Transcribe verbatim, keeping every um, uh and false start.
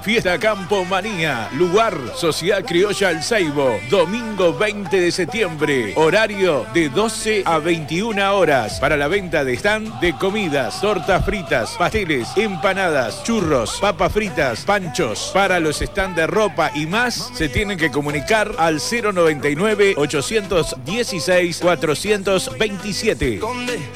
Fiesta Campo Manía, lugar Sociedad Criolla El Ceibo, domingo veinte de septiembre, horario de doce a veintiuna horas, para la venta de stand de comidas, tortas fritas, pasteles, empanadas, churros, papas fritas, panchos. Para los stands de ropa y más, se tienen que comunicar al cero noventa y nueve, ochocientos dieciséis, cuatrocientos veintisiete.